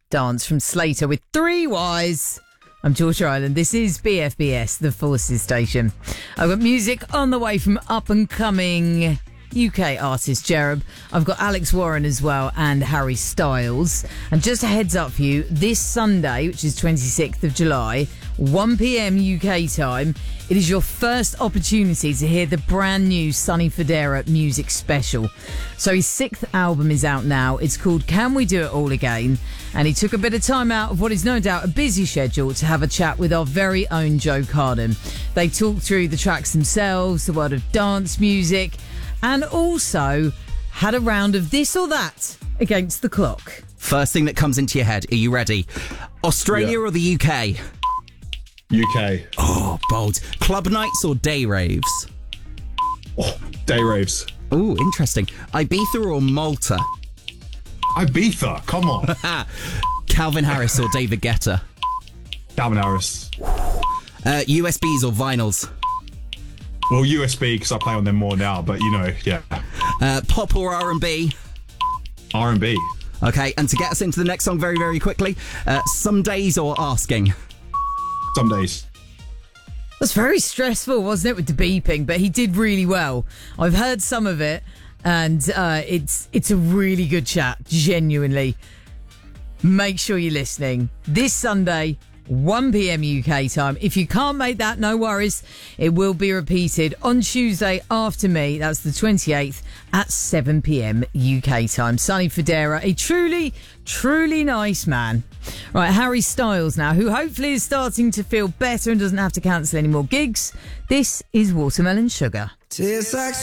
Dance from Slater with 3 Ys. I'm Georgia Island. This is BFBS, the Forces Station. I've got music on the way from up-and-coming UK artist Cherub. I've got Alex Warren as well and Harry Styles. And just a heads up for you, this Sunday, which is 26th of July, 1 p.m. UK time, it is your first opportunity to hear the brand new Sonny Fodera music special. So his 6th album is out now. It's called Can We Do It All Again? And he took a bit of time out of what is no doubt a busy schedule to have a chat with our very own Joe Carden. They talked through the tracks themselves, the world of dance music, and also had a round of this or that against the clock. First thing that comes into your head, are you ready? Australia or the UK? UK. Oh, bold. Club nights or day raves? Oh, day raves. Oh, interesting. Ibiza or Malta? Ibiza, come on. Calvin Harris or David Guetta? Calvin Harris. USBs or vinyls? Well, USB, because I play on them more now, but yeah. Pop or R&B? R&B. Okay, and to get us into the next song very, very quickly, Some Days or Asking? Some days. That's very stressful, wasn't it, with the beeping? But he did really well. I've heard some of it, and it's a really good chat, genuinely. Make sure you're listening. This Sunday, 1 p.m. UK time. If you can't make that, no worries. It will be repeated on Tuesday after me. That's the 28th at 7 p.m. UK time. Sonny Fodera, a truly, truly nice man. Right, Harry Styles now, who hopefully is starting to feel better and doesn't have to cancel any more gigs. This is Watermelon Sugar.